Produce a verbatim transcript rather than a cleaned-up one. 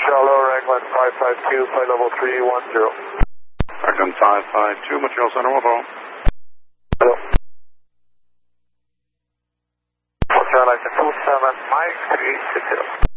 Shallow, Raglan five five two, flight level three one zero. Raglan five five two, material center, one phone. Hello. Hotel License two seven Mike three six zero.